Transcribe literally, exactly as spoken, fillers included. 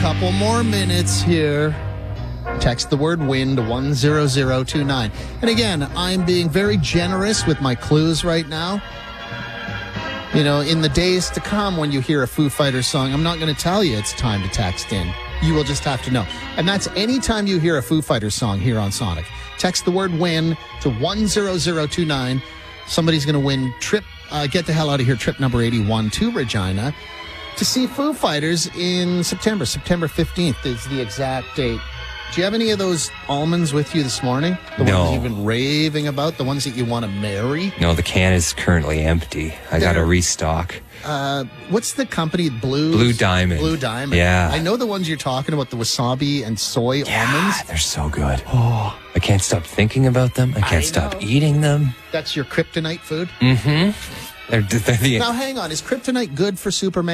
couple more minutes here. Text the word win to one zero zero two nine. And again, I'm being very generous with my clues right now. You know, in the days to come when you hear a Foo Fighters song, I'm not going to tell you it's time to text in. You will just have to know. And that's anytime you hear a Foo Fighters song here on Sonic. Text the word win to one zero zero two nine. Somebody's going to win trip, uh, get the hell out of here, trip number eighty-one to Regina to see Foo Fighters in September. September fifteenth is the exact date. Do you have any of those almonds with you this morning? The No. ones you've been raving about? The ones that you want to marry? No, the can is currently empty. I got to They're- restock. Uh, what's the company? Blue Blue Diamond. Blue Diamond. Yeah. I know the ones you're talking about, the wasabi and soy almonds. Ah, they're so good. Oh, I can't stop thinking about them. I can't I stop know. eating them. That's your kryptonite food? Mm-hmm. They're, they're the Now, hang on. Is kryptonite good for Superman?